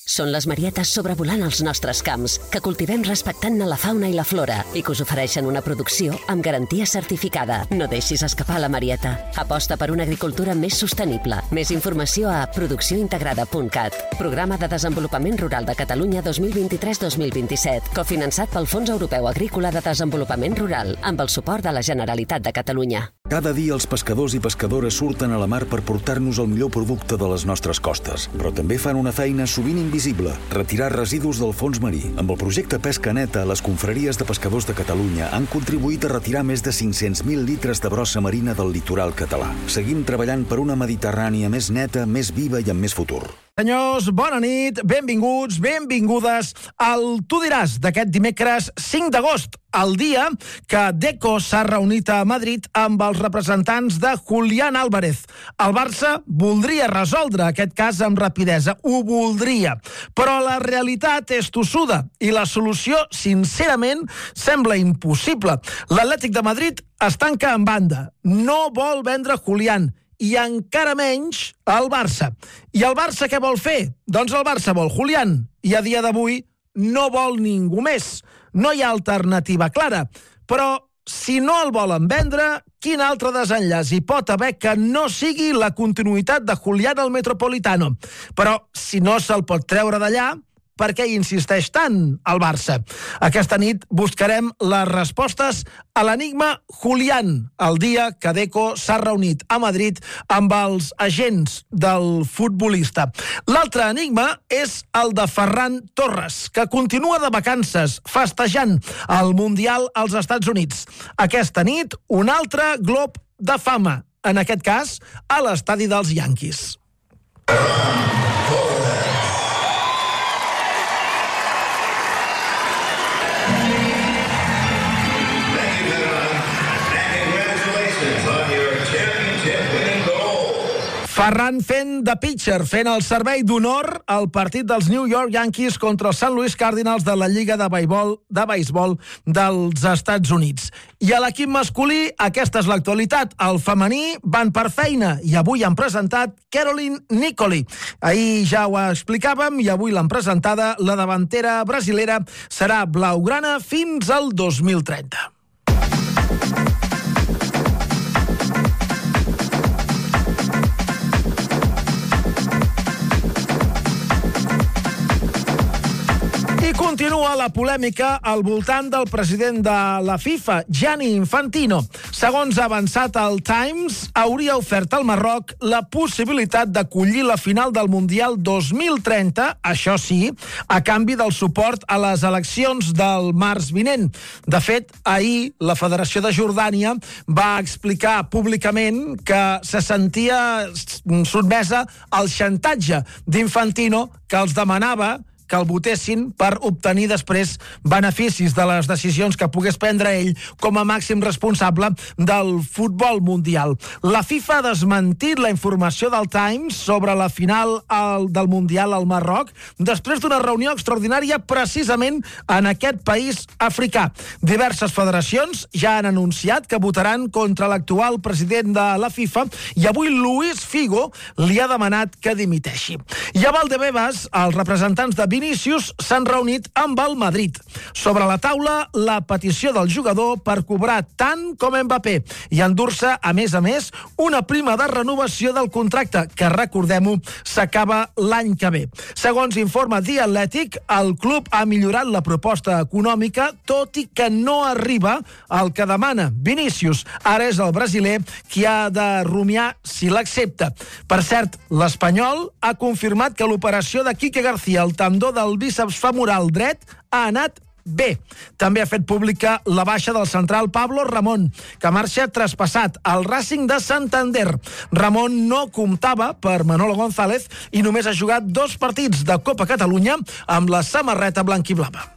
Són les marietes sobrevolant els nostres camps, que cultivem respectant la fauna i la flora i que us ofereixen una producció amb garantia certificada. No deixis escapar la marieta. Aposta per una agricultura més sostenible. Més informació a produccióintegrada.cat. Programa de Desenvolupament Rural de Catalunya 2023-2027, cofinançat pel Fons Europeu Agrícola de Desenvolupament Rural, amb el suport de la Generalitat de Catalunya. Cada dia els pescadors i pescadores surten a la mar per portar-nos el millor producte de les nostres costes, però també fan una feina sovint invisible, retirar residus del fons marí. Amb el projecte Pesca Neta, les confraries de pescadors de Catalunya han contribuït a retirar més de 500.000 litres de brossa marina del litoral català. Seguim treballant per una Mediterrània més neta, més viva i amb més futur. Senyors, bona nit, benvinguts, benvingudes al Tu diràs d'aquest dimecres 5 d'agost, el dia que Deco s'ha reunit a Madrid amb els representants de Julián Álvarez. El Barça voldria resoldre aquest cas amb rapidesa, ho voldria, però la realitat és tossuda i la solució, sincerament, sembla impossible. L'Atlètic de Madrid es tanca en banda, no vol vendre Julián, i encara menys el Barça. I el Barça què vol fer? Doncs el Barça vol Julián i a dia d'avui no vol ningú més. No hi ha alternativa clara. Però si no el volen vendre, quin altre desenllaç hi pot haver que no sigui la continuïtat de Julián al Metropolitano? Però si no se'l pot treure d'allà, per què hi insisteix tant el Barça? Aquesta nit buscarem les respostes a l'enigma Julián, el dia que Deco s'ha reunit a Madrid amb els agents del futbolista. L'altre enigma és el de Ferran Torres, que continua de vacances, festejant el Mundial als Estats Units. Aquesta nit, un altre glob de fama, en aquest cas, a l'estadi dels Yankees. Ferran fent de pitcher, fent el servei d'honor al partit dels New York Yankees contra els St. Louis Cardinals de la Lliga de Beisbol dels Estats Units. I a l'equip masculí, aquesta és l'actualitat. El femení van per feina i avui han presentat Caroline Nicoli. Ahir ja ho explicàvem i avui l'han presentada. La davantera brasilera serà blaugrana fins al 2030. I continua la polèmica al voltant del president de la FIFA, Gianni Infantino. Segons ha avançat el Times, hauria ofert al Marroc la possibilitat d'acollir la final del Mundial 2030, això sí, a canvi del suport a les eleccions del març vinent. De fet, ahir la Federació de Jordània va explicar públicament que se sentia sotmesa al xantatge d'Infantino, que els demanava que el votessin per obtenir després beneficis de les decisions que pogués prendre ell com a màxim responsable del futbol mundial. La FIFA ha desmentit la informació del Times sobre la final del Mundial al Marroc després d'una reunió extraordinària precisament en aquest país africà. Diverses federacions ja han anunciat que votaran contra l'actual president de la FIFA i avui Luis Figo li ha demanat que dimiteixi. I a Valdebebas, els representants de Vinícius s'han reunit amb el Madrid. Sobre la taula, la petició del jugador per cobrar tant com Mbappé i endur-se, a més, una prima de renovació del contracte, que, recordem-ho, s'acaba l'any que ve. Segons informa The Athletic, el club ha millorat la proposta econòmica, tot i que no arriba al que demana Vinícius. Ara és el brasiler qui ha de rumiar si l'accepta. Per cert, l'Espanyol ha confirmat que l'operació de Quique García, el tendó del bíceps femoral dret, ha anat bé. També ha fet pública la baixa del central Pablo Ramón, que marxa traspassat al Racing de Santander. Ramón no comptava per Manolo González i només ha jugat 2 partits de Copa Catalunya amb la samarreta blanquiblava.